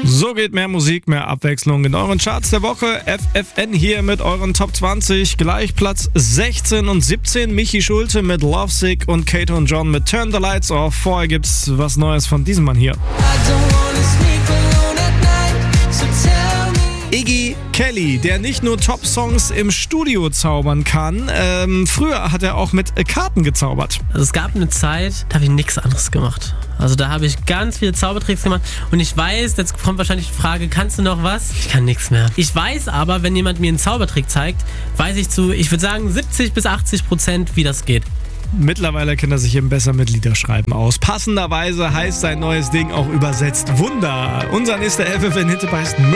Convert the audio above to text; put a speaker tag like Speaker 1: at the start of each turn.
Speaker 1: So geht mehr Musik, mehr Abwechslung in euren Charts der Woche. FFN hier mit euren Top 20. Gleich Platz 16 und 17. Michi Schulte mit Lovesick und Kato und John mit Turn the Lights Off. Vorher gibt's was Neues von diesem Mann hier. Iggy Kelly, der nicht nur Top-Songs im Studio zaubern kann. Früher hat er auch mit Karten gezaubert.
Speaker 2: Also es gab eine Zeit, da habe ich nichts anderes gemacht. Also da habe ich ganz viele Zaubertricks gemacht und ich weiß, jetzt kommt wahrscheinlich die Frage, kannst du noch was? Ich kann nichts mehr. Ich weiß aber, wenn jemand mir einen Zaubertrick zeigt, weiß ich ich würde sagen 70-80%, wie das geht.
Speaker 1: Mittlerweile kennt er sich eben besser mit Liederschreiben aus. Passenderweise heißt sein neues Ding auch übersetzt Wunder. Unser nächster FFN-Hit heißt